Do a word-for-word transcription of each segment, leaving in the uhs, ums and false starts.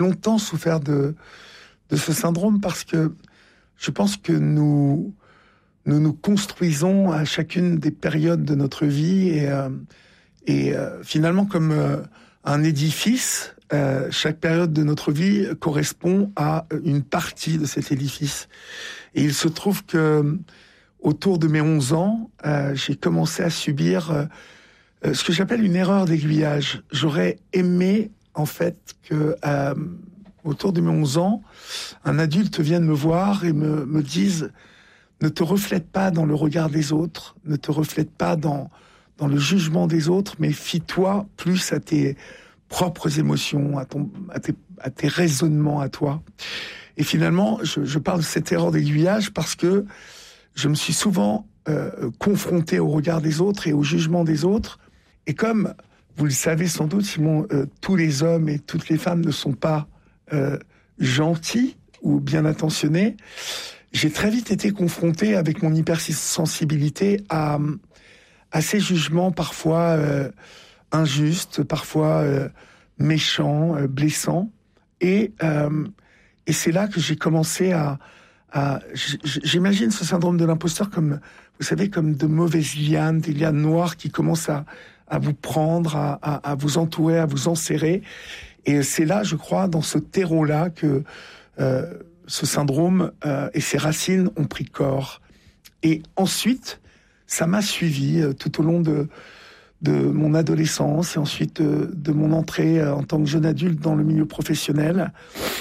longtemps souffert de, de ce syndrome parce que je pense que nous, nous nous construisons à chacune des périodes de notre vie et, euh, et euh, finalement comme euh, un édifice, euh, chaque période de notre vie correspond à une partie de cet édifice. Et il se trouve que autour de mes onze ans, euh, j'ai commencé à subir euh, ce que j'appelle une erreur d'aiguillage. J'aurais aimé en fait que euh, autour de mes onze ans, un adulte vienne me voir et me, me dise ne te reflète pas dans le regard des autres, ne te reflète pas dans, dans le jugement des autres, mais fie-toi plus à tes propres émotions, à, ton, à, tes, à tes raisonnements à toi. Et finalement, je, je parle de cette erreur d'aiguillage parce que je me suis souvent euh, confronté au regard des autres et au jugement des autres. Et comme vous le savez sans doute, Simon, euh, tous les hommes et toutes les femmes ne sont pas euh, gentils ou bien intentionnés. J'ai très vite été confronté avec mon hypersensibilité à, à ces jugements parfois euh, injustes, parfois euh, méchants, euh, blessants. Et, euh, et c'est là que j'ai commencé à... à j'imagine ce syndrome de l'imposteur comme, vous savez, comme de mauvaises lianes, des lianes noires qui commencent à à vous prendre, à, à, à vous entourer, à vous enserrer. Et c'est là, je crois, dans ce terreau-là, que euh, ce syndrome euh, et ses racines ont pris corps. Et ensuite, ça m'a suivi euh, tout au long de, de mon adolescence et ensuite euh, de mon entrée euh, en tant que jeune adulte dans le milieu professionnel.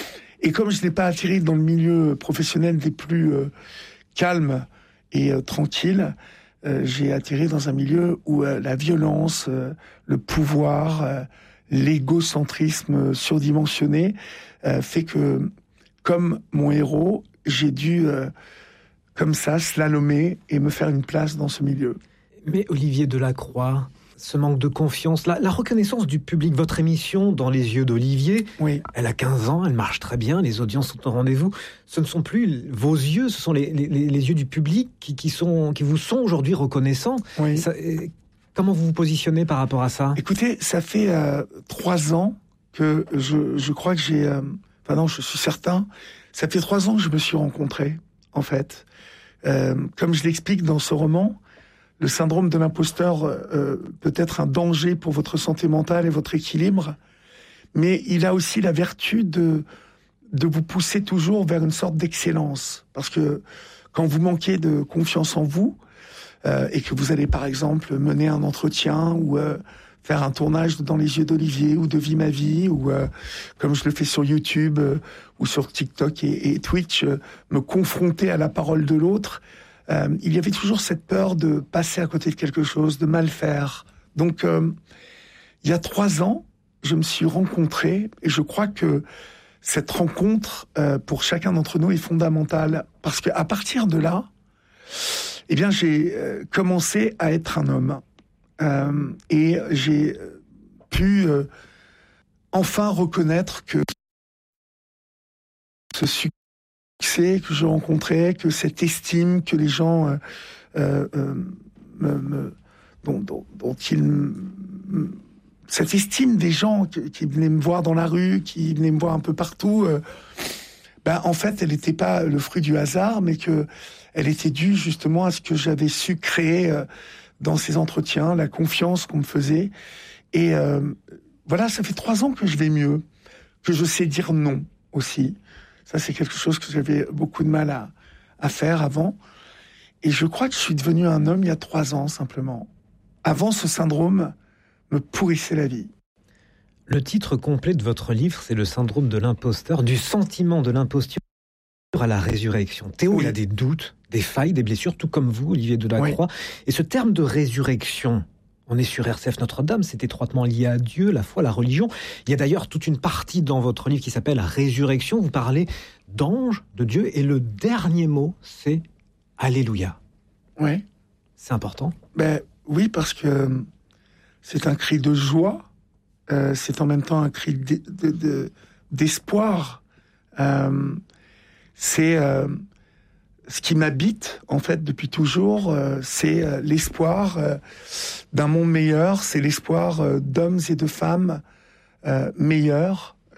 Et comme je n'ai pas atterri dans le milieu professionnel des plus euh, calmes et euh, tranquilles, Euh, j'ai atterri dans un milieu où euh, la violence, euh, le pouvoir, euh, l'égocentrisme surdimensionné euh, fait que, comme mon héros, j'ai dû, euh, comme ça, slalomer et me faire une place dans ce milieu. Mais Olivier Delacroix, ce manque de confiance, la, la reconnaissance du public, votre émission Dans les yeux d'Olivier, oui. Elle a quinze ans, elle marche très bien, les audiences sont au rendez-vous. Ce ne sont plus vos yeux, ce sont les, les, les yeux du public qui, qui, sont, qui vous sont aujourd'hui reconnaissants. Oui. Ça, comment vous vous positionnez par rapport à ça ? Écoutez, ça fait euh, trois ans que je, je crois que j'ai... Euh, enfin non, je suis certain. Ça fait trois ans que je me suis rencontré, en fait. Euh, comme je l'explique dans ce roman, le syndrome de l'imposteur euh, peut être un danger pour votre santé mentale et votre équilibre, mais il a aussi la vertu de, de vous pousser toujours vers une sorte d'excellence. Parce que quand vous manquez de confiance en vous, euh, et que vous allez par exemple mener un entretien ou euh, faire un tournage de Dans les yeux d'Olivier ou de Vie ma vie, ou euh, comme je le fais sur YouTube euh, ou sur TikTok et, et Twitch, euh, me confronter à la parole de l'autre, Euh, il y avait toujours cette peur de passer à côté de quelque chose, de mal faire. Donc, euh, il y a trois ans, je me suis rencontré et je crois que cette rencontre, euh, pour chacun d'entre nous, est fondamentale. Parce qu'à partir de là, eh bien, j'ai euh, commencé à être un homme. Euh, et j'ai pu euh, enfin reconnaître que ce succès que je rencontrais, que cette estime que les gens euh, euh, me, me, dont, dont, dont ils me, cette estime des gens qui, qui venaient me voir dans la rue, qui venaient me voir un peu partout, euh, ben en fait elle n'était pas le fruit du hasard, mais que elle était due justement à ce que j'avais su créer euh, dans ces entretiens, la confiance qu'on me faisait. Et euh, voilà, ça fait trois ans que je vais mieux, que je sais dire non aussi. Ça, c'est quelque chose que j'avais beaucoup de mal à, à faire avant. Et je crois que je suis devenu un homme il y a trois ans, simplement. Avant, ce syndrome me pourrissait la vie. Le titre complet de votre livre, c'est Le syndrome de l'imposteur, du sentiment de l'imposture à la résurrection. Théo, oui. Il a des doutes, des failles, des blessures, tout comme vous, Olivier Delacroix. Oui. Et ce terme de résurrection, on est sur R C F Notre-Dame, c'est étroitement lié à Dieu, la foi, la religion. Il y a d'ailleurs toute une partie dans votre livre qui s'appelle Résurrection. Vous parlez d'ange, de Dieu, et le dernier mot, c'est Alléluia. Oui. C'est important ? Ben, oui, parce que c'est un cri de joie, euh, c'est en même temps un cri de, de, de, d'espoir. Euh, c'est... Euh, Ce qui m'habite, en fait, depuis toujours, euh, c'est euh, l'espoir euh, d'un monde meilleur, c'est l'espoir euh, d'hommes et de femmes euh, meilleurs,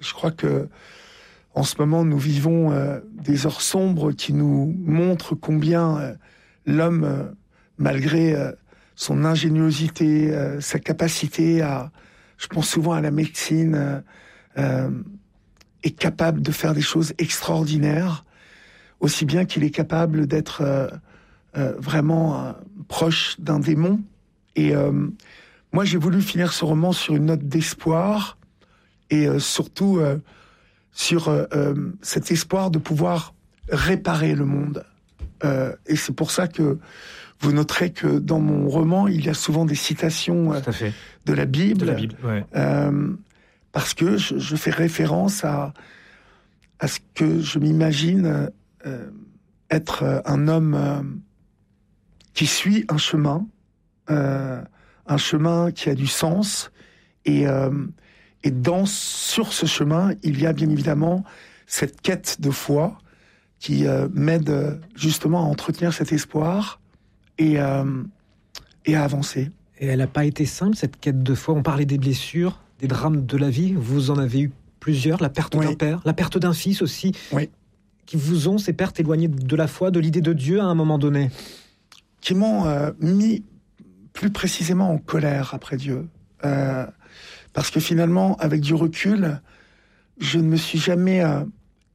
Je crois que en ce moment, nous vivons euh, des heures sombres qui nous montrent combien euh, l'homme, euh, malgré euh, son ingéniosité, euh, sa capacité à, je pense souvent à la médecine, euh, euh, est capable de faire des choses extraordinaires, aussi bien qu'il est capable d'être euh, euh, vraiment euh, proche d'un démon. Et euh, moi, j'ai voulu finir ce roman sur une note d'espoir et euh, surtout euh, sur euh, euh, cet espoir de pouvoir réparer le monde. Euh, et c'est pour ça que vous noterez que dans mon roman, il y a souvent des citations euh, Tout à fait. de la Bible, de la Bible ouais. euh, parce que je, je fais référence à, à ce que je m'imagine euh, être un homme euh, qui suit un chemin, euh, un chemin qui a du sens, et, euh, et dans, sur ce chemin, il y a bien évidemment cette quête de foi qui euh, m'aide justement à entretenir cet espoir et, euh, et à avancer. Et elle n'a pas été simple, cette quête de foi. On parlait des blessures, des drames de la vie. Vous en avez eu plusieurs. La perte oui. d'un père, la perte d'un fils aussi. Oui. Qui vous ont, ces pertes, éloignées de la foi, de l'idée de Dieu à un moment donné. Qui m'ont euh, mis plus précisément en colère après Dieu. Euh, parce que finalement, avec du recul, je ne me suis jamais euh,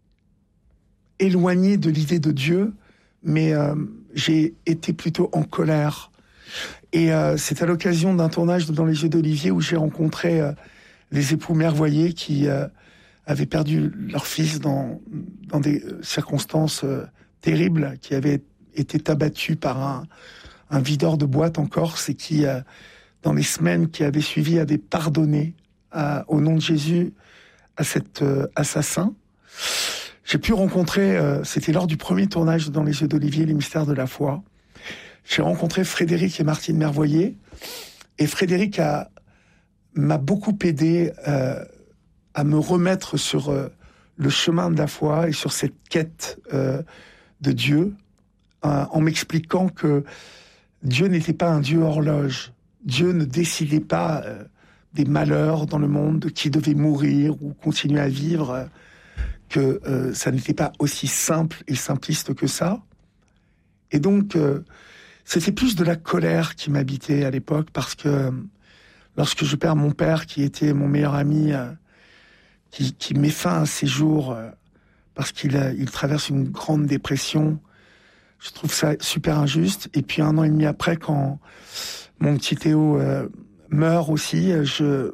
éloigné de l'idée de Dieu, mais euh, j'ai été plutôt en colère. Et euh, c'est à l'occasion d'un tournage de Dans les yeux d'Olivier où j'ai rencontré euh, les époux Mervoyer qui euh, avaient perdu leur fils dans, dans des circonstances euh, terribles, qui avaient été abattus par un, un videur de boîte en Corse et qui, euh, dans les semaines qui avaient suivi, avaient pardonné euh, au nom de Jésus à cet euh, assassin. J'ai pu rencontrer, euh, c'était lors du premier tournage de Dans les yeux d'Olivier, les mystères de la foi. J'ai rencontré Frédéric et Martine Mervoyer, et Frédéric a, m'a beaucoup aidé euh, à me remettre sur euh, le chemin de la foi et sur cette quête euh, de Dieu, euh, en m'expliquant que Dieu n'était pas un Dieu horloge. Dieu ne décidait pas euh, des malheurs dans le monde, de qui devait mourir ou continuer à vivre, euh, que euh, ça n'était pas aussi simple et simpliste que ça. Et donc, euh, c'était plus de la colère qui m'habitait à l'époque, parce que euh, lorsque je perds mon père, qui était mon meilleur ami, euh, qui, qui met fin à ses jours, euh, parce qu'il euh, il traverse une grande dépression, je trouve ça super injuste. Et puis un an et demi après, quand mon petit Théo euh, meurt aussi, je,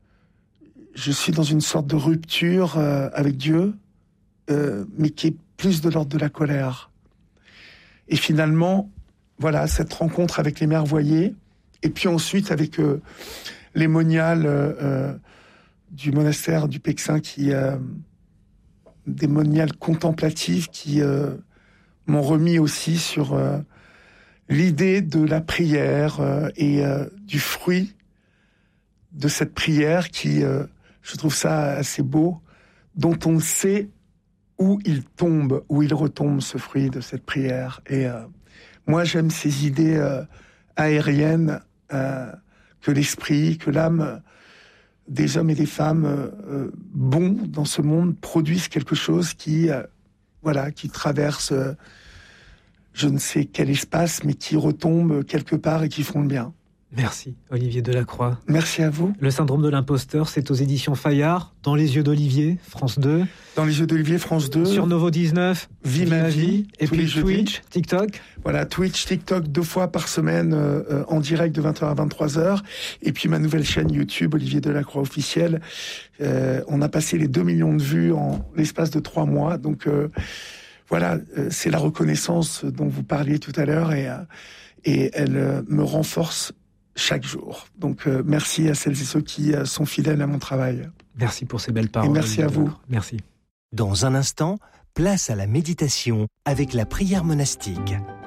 je suis dans une sorte de rupture euh, avec Dieu, euh, mais qui est plus de l'ordre de la colère. Et finalement, voilà, cette rencontre avec les Mervoyer, et puis ensuite avec euh, les moniales euh, du monastère du Pexin, qui euh, des moniales contemplatives qui euh, m'ont remis aussi sur euh, l'idée de la prière euh, et euh, du fruit de cette prière qui, euh, je trouve ça assez beau, dont on sait où il tombe, où il retombe, ce fruit de cette prière. Et euh, moi, j'aime ces idées euh, aériennes, euh, que l'esprit, que l'âme des hommes et des femmes euh, bons dans ce monde produisent quelque chose qui, euh, voilà, qui traverse euh, je ne sais quel espace, mais qui retombe quelque part et qui font le bien. Merci, Olivier Delacroix. Merci à vous. Le syndrome de l'imposteur, c'est aux éditions Fayard, Dans les yeux d'Olivier, France deux. Dans les yeux d'Olivier, France deux. Sur Novo dix-neuf, Vie ma vie. Et puis Twitch, TikTok. Voilà, Twitch, TikTok, deux fois par semaine, euh, en direct de vingt heures à vingt-trois heures. Et puis ma nouvelle chaîne YouTube, Olivier Delacroix officiel. Euh, on a passé les deux millions de vues en l'espace de trois mois. Donc euh, voilà, euh, c'est la reconnaissance dont vous parliez tout à l'heure, et, euh, et elle euh, me renforce chaque jour. Donc euh, merci à celles et ceux qui euh, sont fidèles à mon travail. Merci pour ces belles paroles. Et merci à vous. Merci. Dans un instant, place à la méditation avec la prière monastique.